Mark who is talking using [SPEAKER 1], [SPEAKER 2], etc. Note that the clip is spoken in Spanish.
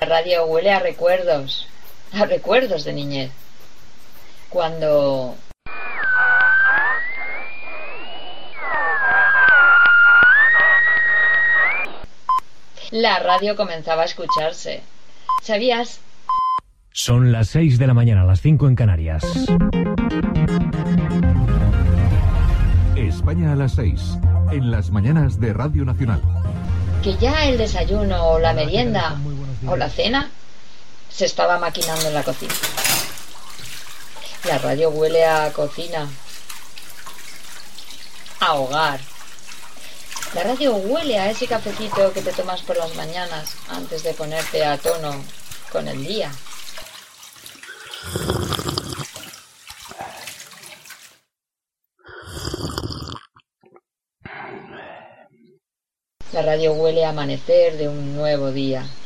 [SPEAKER 1] La radio huele a recuerdos de niñez. Cuando la radio comenzaba a escucharse. ¿Sabías?
[SPEAKER 2] Son las 6 de la mañana, las 5 en Canarias.
[SPEAKER 3] España a las 6, en las mañanas de Radio Nacional.
[SPEAKER 1] Que ya el desayuno o la merienda o la cena se estaba maquinando en la cocina. La radio huele a cocina, a hogar. La radio huele a ese cafecito que te tomas por las mañanas antes de ponerte a tono con el día. La radio huele a amanecer de un nuevo día.